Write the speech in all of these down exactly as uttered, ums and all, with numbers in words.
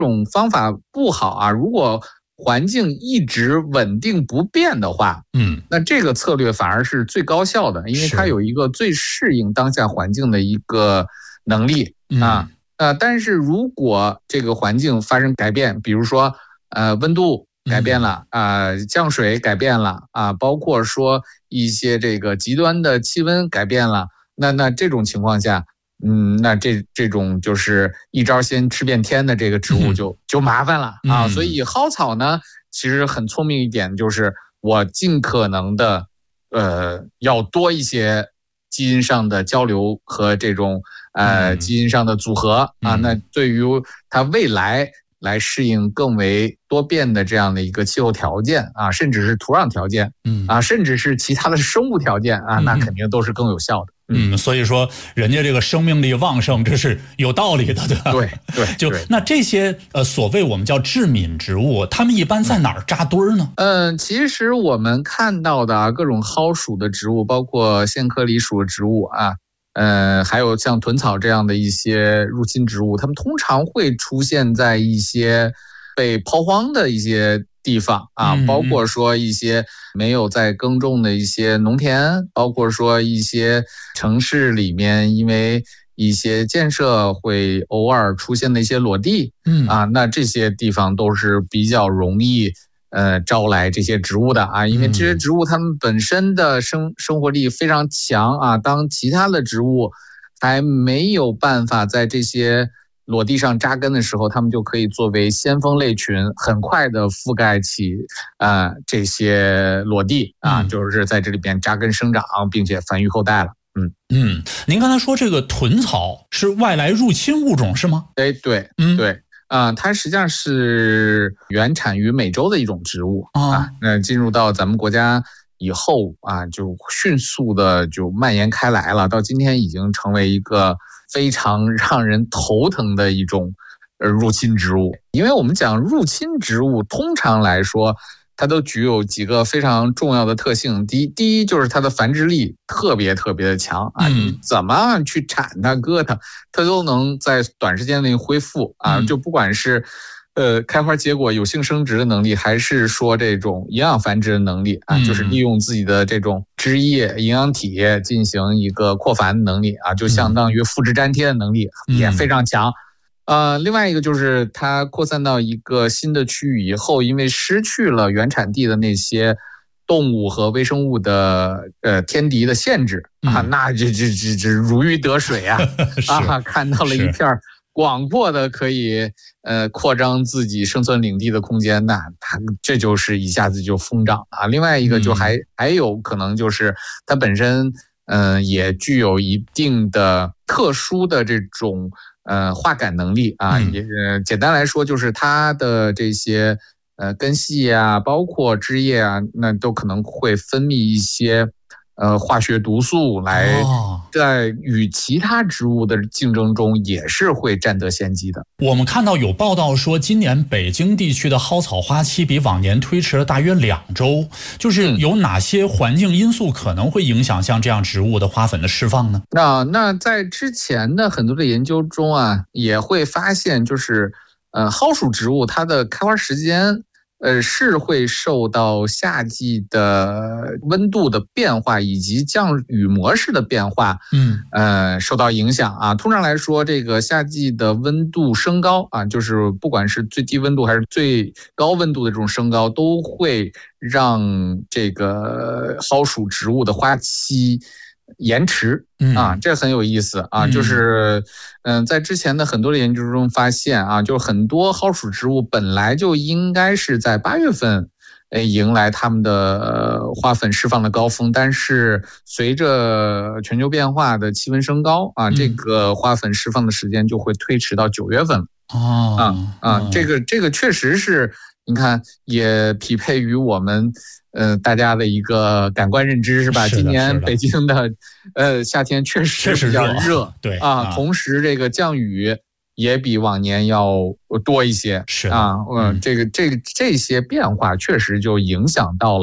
种方法不好啊，如果环境一直稳定不变的话， 嗯， 那这个策略反而是最高效的，因为它有一个最适应当下环境的一个能力啊。 嗯、 呃，但是如果这个环境发生改变，比如说呃温度改变了啊、呃，降水改变了啊，包括说一些这个极端的气温改变了，那那这种情况下。嗯，那这这种就是一招先吃遍天的这个植物就、嗯、就麻烦了啊。所以蒿草呢，其实很聪明一点，就是我尽可能的，呃，要多一些基因上的交流和这种呃基因上的组合啊。那对于它未来来适应更为多变的这样的一个气候条件啊，甚至是土壤条件，嗯啊，甚至是其他的生物条件啊，那肯定都是更有效的。 嗯，所以说人家这个生命力旺盛，这是有道理的，对吧？ 对对， 就那这些呃所谓我们叫致敏植物，它们一般在哪儿扎堆儿呢？ 嗯，其实我们看到的、啊、各种蒿属的植物，包括苋科里属的植物啊，呃，还有像豚草这样的一些入侵植物，它们通常会出现在一些被抛荒的一些地方啊，包括说一些没有在耕种的一些农田，包括说一些城市里面因为一些建设会偶尔出现的一些裸地，嗯啊，那这些地方都是比较容易呃招来这些植物的啊，因为这些植物它们本身的生生活力非常强啊，当其他的植物还没有办法在这些裸地上扎根的时候，它们就可以作为先锋类群，很快的覆盖起呃这些裸地啊，就是在这里边扎根生长，并且繁育后代了。嗯嗯，您刚才说这个豚草是外来入侵物种是吗？ 哎，对，嗯对啊、呃，它实际上是原产于美洲的一种植物啊，那进入到咱们国家以后啊，就迅速的就蔓延开来了，到今天已经成为一个非常让人头疼的一种呃入侵植物。因为我们讲入侵植物，通常来说它都具有几个非常重要的特性。第一，第一就是它的繁殖力特别特别的强啊，你怎么去铲它、割它，它都能在短时间内恢复啊，就不管是呃，开花结果、有性生殖的能力，还是说这种营养繁殖的能力啊，就是利用自己的这种汁液、营养体进行一个扩繁的能力啊，就相当于复制粘贴的能力也非常强。呃，另外一个就是它扩散到一个新的区域以后，因为失去了原产地的那些动物和微生物的呃天敌的限制啊，那就就就就如鱼得水啊啊，看到了一片广阔的可以呃扩张自己生存领地的空间，那它这就是一下子就疯长啊。另外一个就还、嗯、还有可能就是它本身嗯、呃、也具有一定的特殊的这种呃化感能力啊，嗯、也呃简单来说就是它的这些呃根系啊，包括枝叶啊，那都可能会分泌一些呃化学毒素来。哦在与其他植物的竞争中也是会占得先机的。 我们看到有报道说，今年北京地区的蒿草花期比往年推迟了大约两周，就是有哪些环境因素可能会影响像这样植物的花粉的释放呢？ 那那在之前的很多的研究中啊，也会发现就是呃蒿属植物它的开花时间呃，是会受到夏季的温度的变化以及降雨模式的变化，嗯，呃，受到影响啊。通常来说，这个夏季的温度升高啊，就是不管是最低温度还是最高温度的这种升高，都会让这个蒿属植物的花期延迟啊，这很有意思啊，就是嗯、呃，在之前的很多的研究中发现啊，就很多蒿属植物本来就应该是在八月份呃迎来它们的、呃、花粉释放的高峰，但是随着全球变化的气温升高啊，这个花粉释放的时间就会推迟到九月份了。 哦啊啊，这个这个确实是，你看也匹配于我们呃大家的一个感官认知是吧？ 是今年北京的呃夏天确实比较热， 对啊，同时这个降雨也比往年要多一些， 是啊，嗯，这个这个这些变化确实就影响到了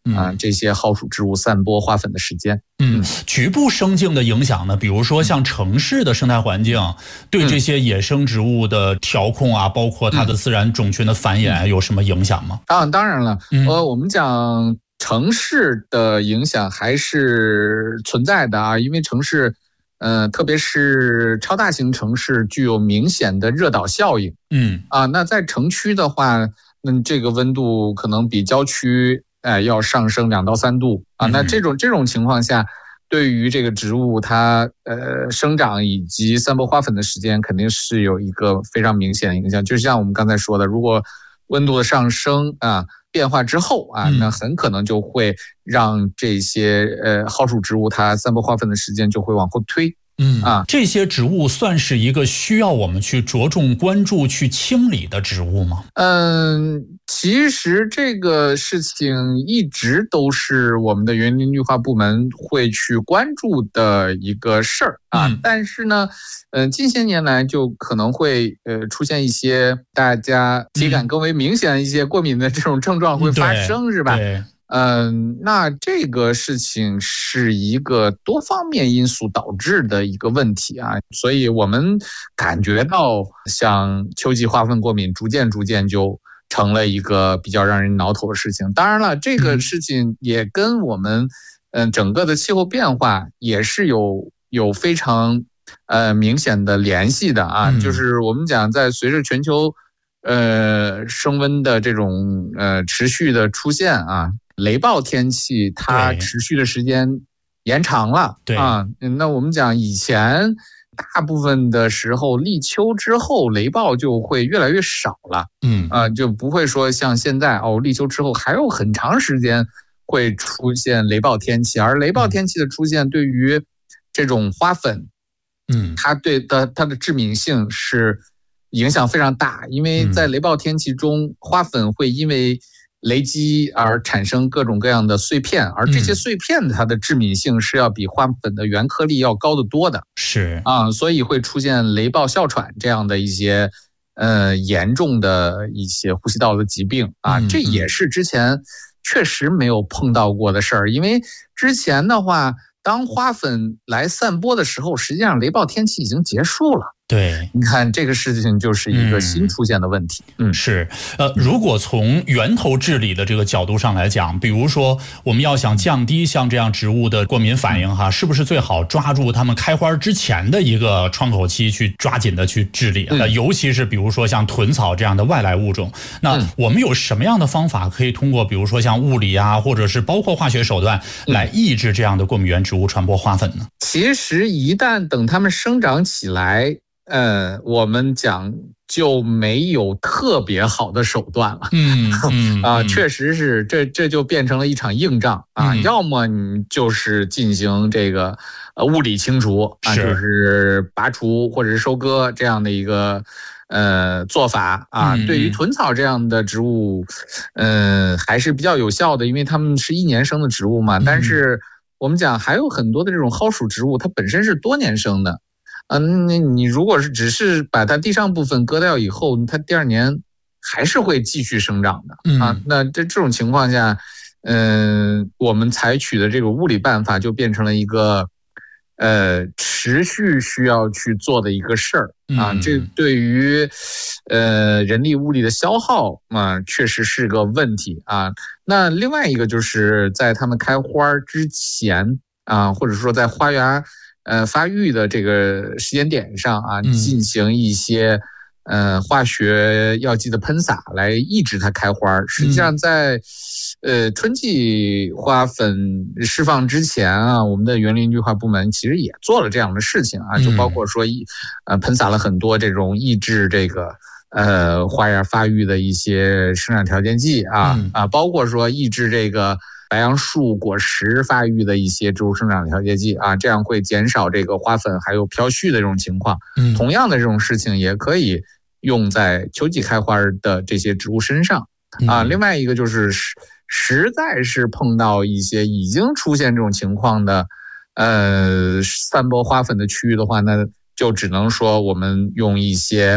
啊、呃、这些蒿属植物散播花粉的时间。 嗯，局部生境的影响呢，比如说像城市的生态环境对这些野生植物的调控啊，包括它的自然种群的繁衍有什么影响吗？ 啊，当然了，呃，我们讲城市的影响还是存在的啊，因为城市。呃，特别是超大型城市具有明显的热岛效应， 嗯啊，那在城区的话，那这个温度可能比郊区哎要上升两到三度啊，那这种这种情况下，对于这个植物它呃生长以及散播花粉的时间，肯定是有一个非常明显的影响。就像我们刚才说的，如果温度的上升啊变化之后啊，那很可能就会让这些呃蒿属植物它散播花粉的时间就会往后推。 嗯啊，这些植物算是一个需要我们去着重关注、去清理的植物吗？ 嗯，其实这个事情一直都是我们的园林绿化部门会去关注的一个事儿啊。嗯、但是呢，呃，近些年来就可能会呃出现一些大家体感更为明显的一些过敏的这种症状会发生， 嗯、 是吧？ 对。 嗯，那这个事情是一个多方面因素导致的一个问题啊，所以我们感觉到像秋季花粉过敏逐渐逐渐就成了一个比较让人挠头的事情。当然了，这个事情也跟我们嗯整个的气候变化也是有有非常呃明显的联系的啊，就是我们讲在随着全球呃升温的这种呃持续的出现啊。雷暴天气它持续的时间延长了， 对啊，那我们讲以前大部分的时候立秋之后雷暴就会越来越少了， 嗯啊，就不会说像现在哦立秋之后还有很长时间会出现雷暴天气，而雷暴天气的出现对于这种花粉， 嗯， 它对的它的致敏性是影响非常大，因为在雷暴天气中，花粉会因为雷击而产生各种各样的碎片，而这些碎片它的致敏性是要比花粉的原颗粒要高得多的， 是啊，所以会出现雷暴哮喘这样的一些呃严重的一些呼吸道的疾病啊，这也是之前确实没有碰到过的事儿，因为之前的话，当花粉来散播的时候，实际上雷暴天气已经结束了。 对， 你看这个事情就是一个新出现的问题。 嗯，嗯是，呃，如果从源头治理的这个角度上来讲，比如说我们要想降低像这样植物的过敏反应哈，是不是最好抓住它们开花之前的一个窗口期去抓紧的去治理？那、嗯、尤其是比如说像豚草这样的外来物种，那我们有什么样的方法可以通过比如说像物理啊，或者是包括化学手段来抑制这样的过敏原植物传播花粉呢？ 其实一旦等它们生长起来，呃，我们讲就没有特别好的手段了。 嗯嗯啊，确实是，这这就变成了一场硬仗啊。 嗯、 要么你就是进行这个呃物理清除啊，就是拔除或者是收割这样的一个呃做法啊。 嗯、 对于豚草这样的植物，嗯、呃，还是比较有效的，因为它们是一年生的植物嘛。但是我们讲还有很多的这种蒿属植物，它本身是多年生的。嗯，那你如果是只是把它地上部分割掉以后，它第二年还是会继续生长的、 嗯、 啊。那这这种情况下，嗯、呃，我们采取的这个物理办法就变成了一个呃持续需要去做的一个事儿啊。这对于呃人力物力的消耗啊，确实是个问题啊。那另外一个就是在它们开花之前啊，或者说在花芽呃，发育的这个时间点上啊，进行一些呃化学药剂的喷洒来抑制它开花。实际上在呃春季花粉释放之前啊，我们的园林绿化部门其实也做了这样的事情啊，就包括说一呃喷洒了很多这种抑制这个呃花芽发育的一些生长调节剂啊啊，包括说抑制这个白杨树果实发育的一些植物生长调节剂啊，这样会减少这个花粉还有飘絮的这种情况。 嗯， 同样的这种事情也可以用在秋季开花的这些植物身上啊。另外一个就是实在是碰到一些已经出现这种情况的呃散播花粉的区域的话，那就只能说我们用一些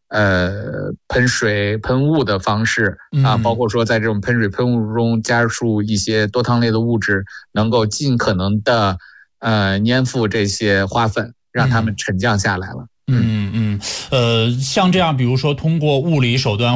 呃喷水喷雾的方式啊，包括说在这种喷水喷雾中加入一些多糖类的物质，能够尽可能的呃粘附这些花粉，让它们沉降下来了。 嗯嗯，呃，像这样，比如说通过物理手段